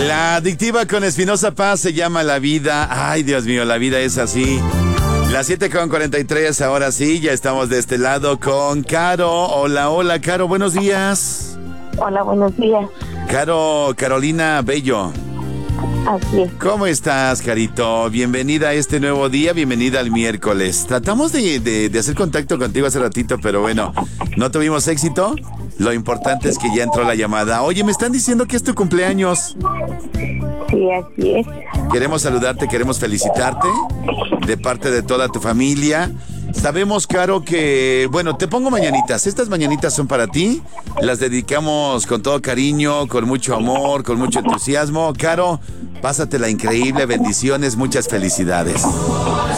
La adictiva con Espinosa Paz se llama La Vida. Ay, Dios mío, la vida es así. Las 7:43, ahora sí, ya estamos de este lado con Caro. Hola, hola, Caro, buenos días. Hola, buenos días. Carolina Bello. Así es. ¿Cómo estás, Carito? Bienvenida a este nuevo día, bienvenida al miércoles. Tratamos de hacer contacto contigo hace ratito, pero bueno, no tuvimos éxito. Lo importante es que ya entró la llamada. Oye, me están diciendo que es tu cumpleaños. Sí, así es. Queremos saludarte, queremos felicitarte de parte de toda tu familia. Sabemos, Caro, que, bueno, te pongo mañanitas. Estas mañanitas son para ti. Las dedicamos con todo cariño, con mucho amor, con mucho entusiasmo. Caro, pásatela increíble, bendiciones, muchas felicidades.